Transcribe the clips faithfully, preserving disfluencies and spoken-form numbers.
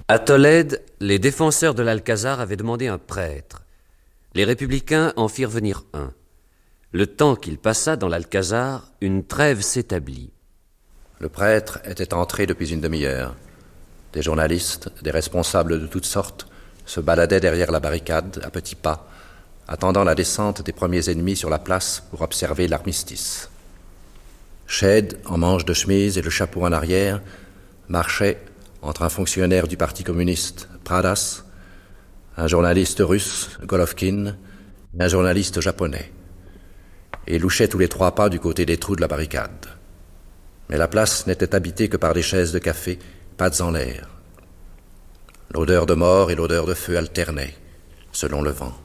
À Tolède, les défenseurs de l'Alcazar avaient demandé un prêtre. Les républicains en firent venir un. Le temps qu'il passa dans l'Alcazar, une trêve s'établit. Le prêtre était entré depuis une demi-heure. Des journalistes, des responsables de toutes sortes, se baladaient derrière la barricade, à petits pas, attendant la descente des premiers ennemis sur la place pour observer l'armistice. Shade, en manche de chemise et le chapeau en arrière, marchait entre un fonctionnaire du Parti communiste, Pradas, un journaliste russe, Golovkin, et un journaliste japonais, et louchaient tous les trois pas du côté des trous de la barricade. Mais la place n'était habitée que par des chaises de café, pattes en l'air. L'odeur de mort et l'odeur de feu alternaient, selon le vent.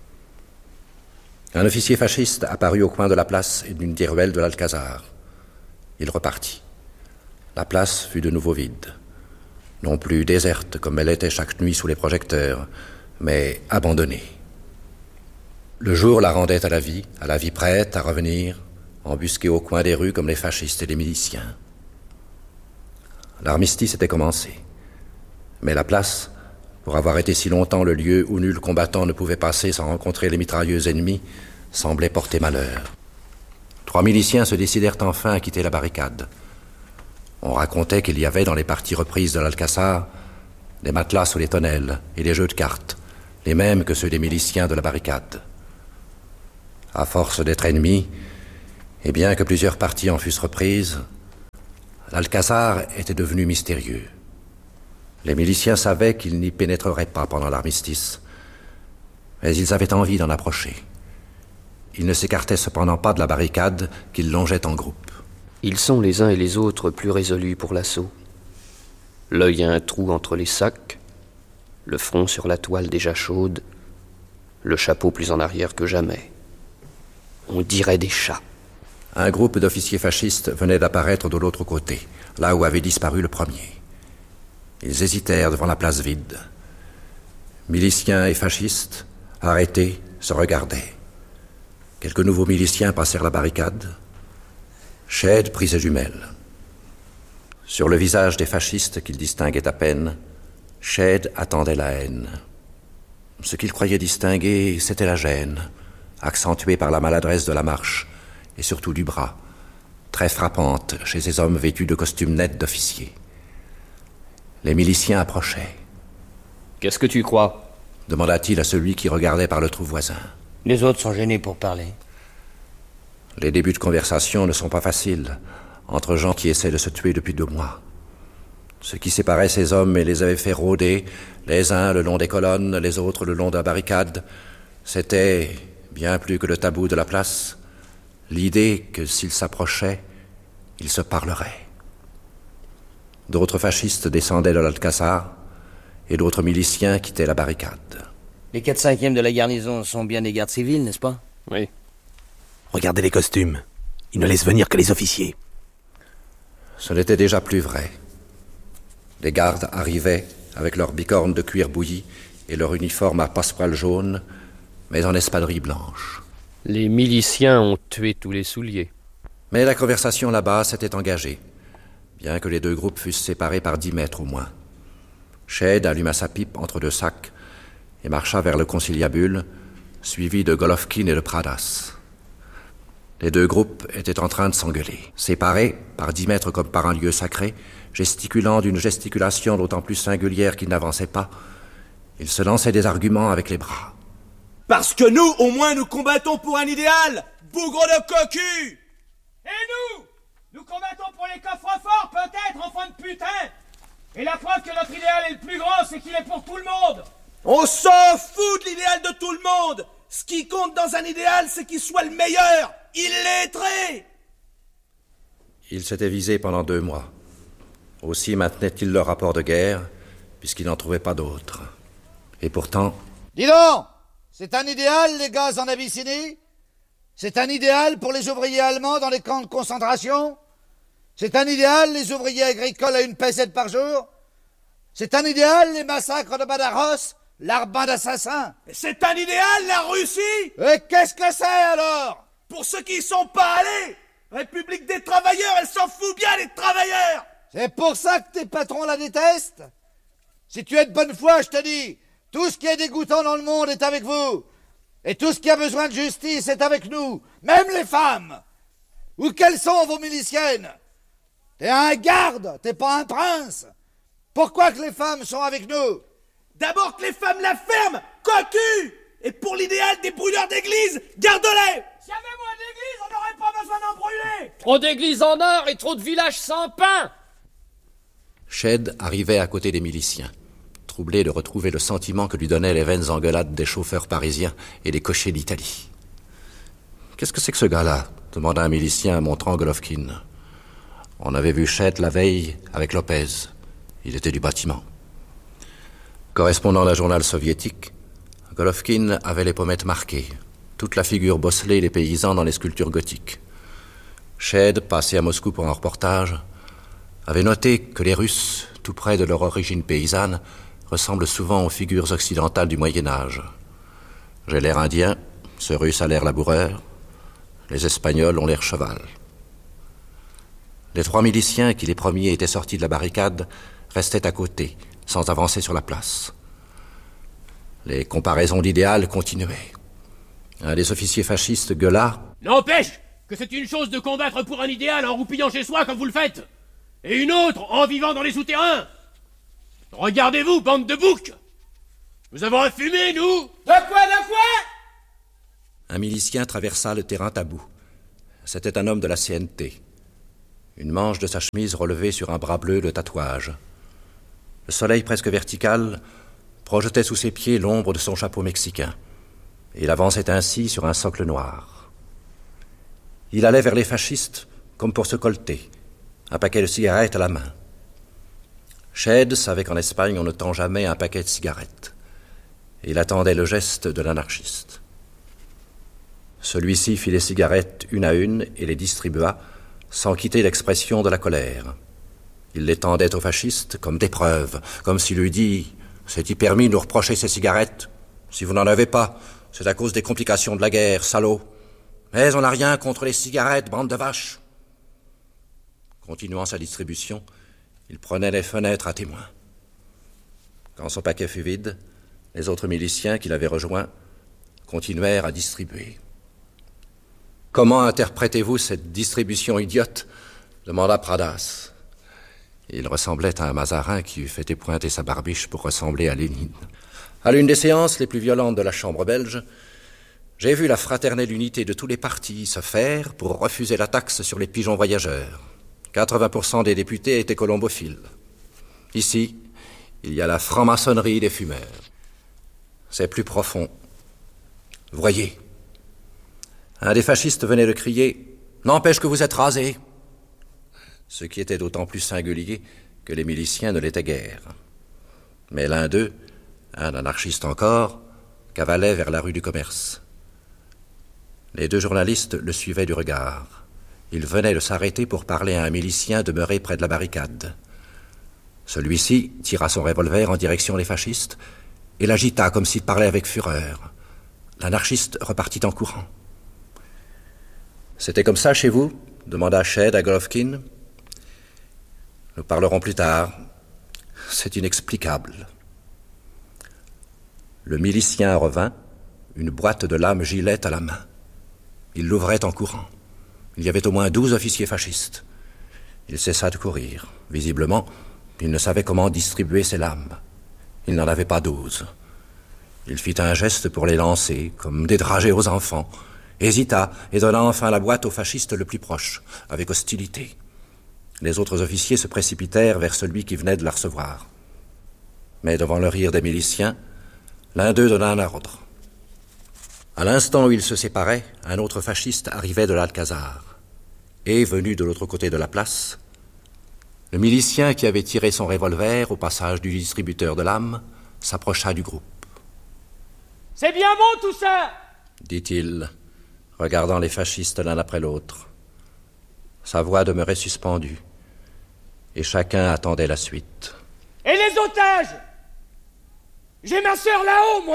Un officier fasciste apparut au coin de la place et d'une des ruelles de l'Alcazar. Il repartit. La place fut de nouveau vide. Non plus déserte comme elle était chaque nuit sous les projecteurs, mais abandonnée. Le jour la rendait à la vie, à la vie prête à revenir, embusquée au coin des rues comme les fascistes et les miliciens. L'armistice était commencé. Mais la place, pour avoir été si longtemps le lieu où nul combattant ne pouvait passer sans rencontrer les mitrailleuses ennemies, semblait porter malheur. Trois miliciens se décidèrent enfin à quitter la barricade. On racontait qu'il y avait dans les parties reprises de l'Alcazar des matelas sous les tonnelles et des jeux de cartes, les mêmes que ceux des miliciens de la barricade. À force d'être ennemis, et bien que plusieurs parties en fussent reprises, l'Alcazar était devenu mystérieux. Les miliciens savaient qu'ils n'y pénétreraient pas pendant l'armistice, mais ils avaient envie d'en approcher. Ils ne s'écartaient cependant pas de la barricade qu'ils longeaient en groupe. Ils sont les uns et les autres plus résolus pour l'assaut. L'œil a un trou entre les sacs, le front sur la toile déjà chaude, le chapeau plus en arrière que jamais. On dirait des chats. Un groupe d'officiers fascistes venait d'apparaître de l'autre côté, là où avait disparu le premier. Ils hésitèrent devant la place vide. Miliciens et fascistes, arrêtés, se regardaient. Quelques nouveaux miliciens passèrent la barricade. Shade prit ses jumelles. Sur le visage des fascistes qu'il distinguait à peine, Shade attendait la haine. Ce qu'il croyait distinguer, c'était la gêne, accentuée par la maladresse de la marche, et surtout du bras, très frappante chez ces hommes vêtus de costumes nets d'officiers. Les miliciens approchaient. « Qu'est-ce que tu crois ?» demanda-t-il à celui qui regardait par le trou voisin. « Les autres sont gênés pour parler. » Les débuts de conversation ne sont pas faciles entre gens qui essaient de se tuer depuis deux mois. Ce qui séparait ces hommes et les avait fait rôder, les uns le long des colonnes, les autres le long de la barricade, c'était, bien plus que le tabou de la place, l'idée que s'ils s'approchaient, ils se parleraient. D'autres fascistes descendaient de l'Alcazar et d'autres miliciens quittaient la barricade. Les quatre cinquièmes de la garnison sont bien des gardes civils, n'est-ce pas? Oui. Regardez les costumes. Ils ne laissent venir que les officiers. Ce n'était déjà plus vrai. Les gardes arrivaient avec leurs bicornes de cuir bouilli et leur uniforme à passepoil jaune, mais en espadrille blanche. Les miliciens ont tué tous les souliers. Mais la conversation là-bas s'était engagée, bien que les deux groupes fussent séparés par dix mètres au moins. Shade alluma sa pipe entre deux sacs et marcha vers le conciliabule, suivi de Golovkin et de Pradas. Les deux groupes étaient en train de s'engueuler, séparés par dix mètres comme par un lieu sacré, gesticulant d'une gesticulation d'autant plus singulière qu'ils n'avançaient pas. Ils se lançaient des arguments avec les bras. Parce que nous, au moins, nous combattons pour un idéal, bougre de cocu. Et nous, nous combattons pour les coffres forts, peut-être, enfants de putain. Et la preuve que notre idéal est le plus grand, c'est qu'il est pour tout le monde. On s'en fout de l'idéal de tout le monde. Ce qui compte dans un idéal, c'est qu'il soit le meilleur, illettré. Ils s'étaient visés pendant deux mois. Aussi maintenaient-ils leur rapport de guerre, puisqu'ils n'en trouvaient pas d'autres. Et pourtant... Dis donc, c'est un idéal, les gaz en Abyssinie? C'est un idéal pour les ouvriers allemands dans les camps de concentration? C'est un idéal, les ouvriers agricoles à une pesette par jour? C'est un idéal, les massacres de Badajoz, l'arbre d'assassins? C'est un idéal, la Russie? Et qu'est-ce que c'est, alors? Pour ceux qui y sont pas allés, République des travailleurs, elle s'en fout bien, les travailleurs! C'est pour ça que tes patrons la détestent? Si tu es de bonne foi, je te dis, tout ce qui est dégoûtant dans le monde est avec vous. Et tout ce qui a besoin de justice est avec nous, même les femmes. Où quelles sont vos miliciennes? T'es un garde, t'es pas un prince. Pourquoi que les femmes sont avec nous? D'abord que les femmes la ferment, cocu. Et pour l'idéal des brûleurs d'église, garde-les. S'il y avait moins d'églises, on n'aurait pas besoin d'en brûler. Trop d'églises en or et trop de villages sans pain. Shed arrivait à côté des miliciens, troublé de retrouver le sentiment que lui donnaient les vaines engueulades des chauffeurs parisiens et des cochers d'Italie. « Qu'est-ce que c'est que ce gars-là » demanda un milicien montrant Golovkin. On avait vu Shed la veille avec Lopez. Il était du bâtiment. Correspondant d'un journal soviétique, Golovkin avait les pommettes marquées, toute la figure bosselée des paysans dans les sculptures gothiques. Shed, passé à Moscou pour un reportage, avait noté que les Russes, tout près de leur origine paysanne, ressemblent souvent aux figures occidentales du Moyen-Âge. J'ai l'air indien, ce Russe a l'air laboureur, les Espagnols ont l'air cheval. Les trois miliciens qui les premiers étaient sortis de la barricade restaient à côté, sans avancer sur la place. Les comparaisons d'idéal continuaient. Un des officiers fascistes gueula « N'empêche que c'est une chose de combattre pour un idéal en roupillant chez soi comme vous le faites, et une autre en vivant dans les souterrains. Regardez-vous, bande de boucs. Nous avons un fumier, nous. De quoi, de quoi? » Un milicien traversa le terrain tabou. C'était un homme de la C N T. Une manche de sa chemise relevée sur un bras bleu de tatouage. Le soleil presque vertical projetait sous ses pieds l'ombre de son chapeau mexicain. Et il avançait ainsi sur un socle noir. Il allait vers les fascistes comme pour se colter, un paquet de cigarettes à la main. Shed savait qu'en Espagne on ne tend jamais un paquet de cigarettes. Et il attendait le geste de l'anarchiste. Celui-ci fit les cigarettes une à une et les distribua sans quitter l'expression de la colère. Il les tendait aux fascistes comme des preuves, comme s'il eût dit « C'est-y permis de nous reprocher ces cigarettes? Si vous n'en avez pas, c'est à cause des complications de la guerre, salaud. Mais on n'a rien contre les cigarettes, bande de vaches. » Continuant sa distribution, il prenait les fenêtres à témoin. Quand son paquet fut vide, les autres miliciens qui l'avaient rejoint continuèrent à distribuer. « Comment interprétez-vous cette distribution idiote ?» demanda Pradas. Il ressemblait à un Mazarin qui eût fait épointer sa barbiche pour ressembler à Lénine. À l'une des séances les plus violentes de la Chambre belge, j'ai vu la fraternelle unité de tous les partis se faire pour refuser la taxe sur les pigeons voyageurs. quatre-vingts pour cent des députés étaient colombophiles. Ici, il y a la franc-maçonnerie des fumeurs. C'est plus profond. Voyez. Un des fascistes venait de crier « N'empêche que vous êtes rasés !» Ce qui était d'autant plus singulier que les miliciens ne l'étaient guère. Mais l'un d'eux, un anarchiste encore, cavalait vers la rue du Commerce. Les deux journalistes le suivaient du regard. Il venait de s'arrêter pour parler à un milicien demeuré près de la barricade. Celui-ci tira son revolver en direction des fascistes et l'agita comme s'il parlait avec fureur. L'anarchiste repartit en courant. « C'était comme ça chez vous ?» demanda Shed à Golovkin. « Nous parlerons plus tard. C'est inexplicable. » Le milicien revint, une boîte de lames gilet à la main. Il l'ouvrait en courant. Il y avait au moins douze officiers fascistes. Il cessa de courir. Visiblement, il ne savait comment distribuer ses lames. Il n'en avait pas douze. Il fit un geste pour les lancer, comme des dragées aux enfants, hésita et donna enfin la boîte au fasciste le plus proche, avec hostilité. Les autres officiers se précipitèrent vers celui qui venait de la recevoir. Mais devant le rire des miliciens, l'un d'eux donna un ordre. À l'instant où ils se séparaient, un autre fasciste arrivait de l'Alcazar. Et, venu de l'autre côté de la place, le milicien qui avait tiré son revolver au passage du distributeur de lames s'approcha du groupe. « C'est bien bon tout ça !» dit-il, regardant les fascistes l'un après l'autre. Sa voix demeurait suspendue, et chacun attendait la suite. « Et les otages? J'ai ma sœur là-haut, moi !